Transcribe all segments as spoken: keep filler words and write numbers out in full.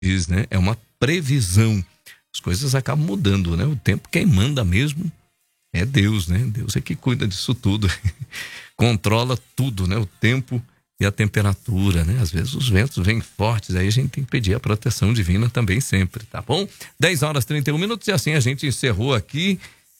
diz, né? É uma previsão. As coisas acabam mudando, né? O tempo quem manda mesmo é Deus, né? Deus é que cuida disso tudo. Controla tudo, né? O tempo e a temperatura, né? Às vezes os ventos vêm fortes, aí a gente tem que pedir a proteção divina também sempre, tá bom? dez horas e trinta e um minutos e assim a gente encerrou aqui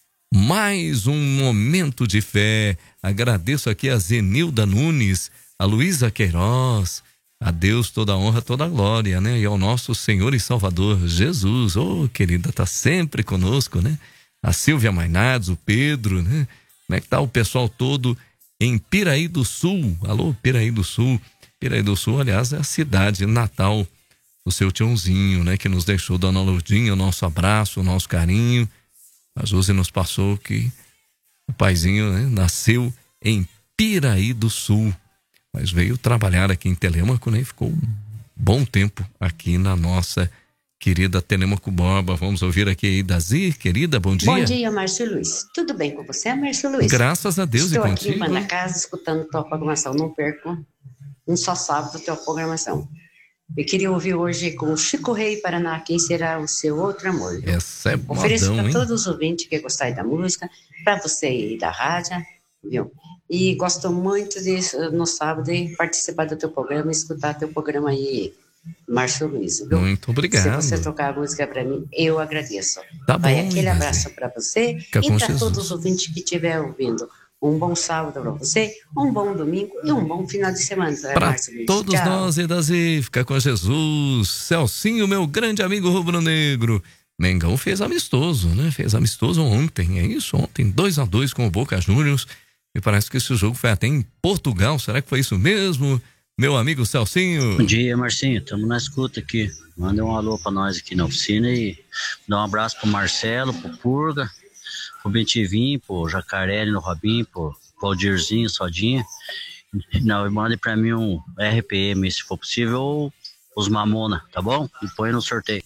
mais um momento de fé. Agradeço aqui a Zenilda Nunes, a Luísa Queiroz, a Deus toda a honra, toda a glória, né? E ao nosso Senhor e Salvador Jesus. Ô, oh, querida, tá sempre conosco, né? A Silvia Mainados, o Pedro, né? Como é que tá o pessoal todo em Piraí do Sul? Alô, Piraí do Sul. Piraí do Sul, aliás, é a cidade natal do seu tiozinho, né? Que nos deixou, Dona Lourdinha, o nosso abraço, o nosso carinho. A Josi nos passou que o paizinho, né, nasceu em Piraí do Sul, mas veio trabalhar aqui em Telêmaco, né? E ficou um bom tempo aqui na nossa querida Telêmaco Borba. Vamos ouvir aqui aí Dazi, querida, bom dia. Bom dia, Márcio Luiz. Tudo bem com você, Márcio Luiz? Graças a Deus. Estou e aqui contigo. na casa escutando tua programação. Não perco um só sábado tua programação. Eu queria ouvir hoje com Chico Rei Paraná, Quem Será o Seu Outro Amor. Essa é modão, Ofereço para hein? todos os ouvintes que gostarem da música, para você aí da rádio, viu? E gosto muito de, no sábado, de participar do teu programa e escutar teu programa aí, Márcio Luiz, viu? Muito obrigado. Se você tocar a música para mim, eu agradeço. Tá bom. Vai, aquele Dazi. abraço para você Fica e com para Jesus. todos os ouvintes que estiverem ouvindo. Um bom sábado para você, um bom domingo e um bom final de semana. Para todos Tchau. nós, e Dazi, fica com Jesus. Celcinho, meu grande amigo rubro-negro. Mengão fez amistoso, né? Fez amistoso ontem, é isso? Ontem, dois a dois com o Boca Juniors. E parece que esse jogo foi até em Portugal. Será que foi isso mesmo, meu amigo Celcinho? Bom dia, Marcinho. Estamos na escuta aqui. Manda um alô para nós aqui na oficina e dá um abraço pro Marcelo, pro Purga, pro Bentivinho, pro Jacaré no Robinho, pro Valdirzinho, Sodinha. Não, e manda para mim um R P M, se for possível, ou os Mamona, tá bom? E põe no sorteio.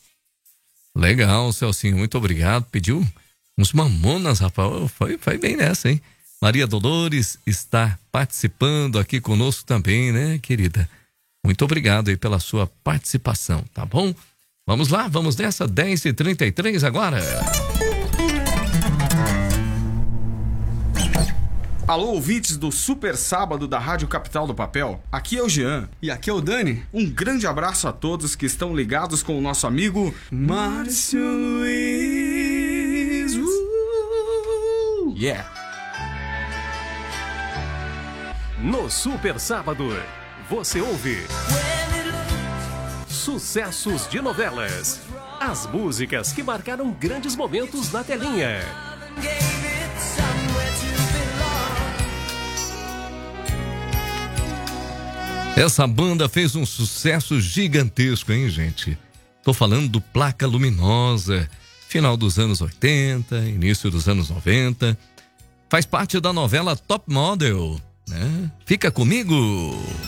Legal, Celcinho, muito obrigado. Pediu uns Mamonas, rapaz. Foi, foi bem nessa, hein? Maria Dolores está participando aqui conosco também, né, querida? Muito obrigado aí pela sua participação, tá bom? Vamos lá, vamos nessa, dez e trinta e três agora. Alô, ouvintes do Super Sábado da Rádio Capital do Papel. Aqui é o Jean. E aqui é o Dani. Um grande abraço a todos que estão ligados com o nosso amigo Márcio Luiz. Uh! Yeah! No Super Sábado, você ouve sucessos de novelas, as músicas que marcaram grandes momentos na telinha. Essa banda fez um sucesso gigantesco, hein, gente? Tô falando do Placa Luminosa, final dos anos oitenta, início dos anos noventa. Faz parte da novela Top Model, né? Fica comigo!